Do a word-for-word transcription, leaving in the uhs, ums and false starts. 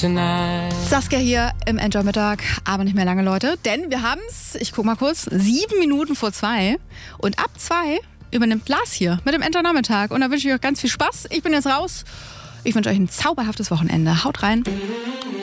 tonight. Saskia hier im Enjoy-Mittag, aber nicht mehr lange, Leute. Denn wir haben es, ich guck mal kurz, sieben Minuten vor zwei. Und ab zwei übernimmt Lars hier mit dem Enjoy-Nachmittag. Und da wünsche ich euch ganz viel Spaß. Ich bin jetzt raus. Ich wünsche euch ein zauberhaftes Wochenende. Haut rein.